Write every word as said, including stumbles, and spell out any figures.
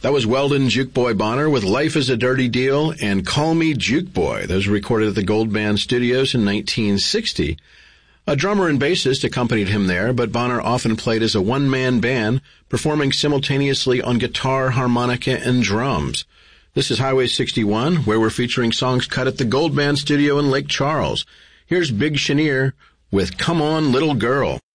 That was Weldon Juke Boy Bonner with Life is a Dirty Deal and Call Me Juke Boy. Those were recorded at the Gold Band Studios in nineteen sixty. A drummer and bassist accompanied him there, but Bonner often played as a one-man band, performing simultaneously on guitar, harmonica, and drums. This is Highway sixty-one, where we're featuring songs cut at the Gold Band Studio in Lake Charles. Here's Big Chenier with Come On Little Girl.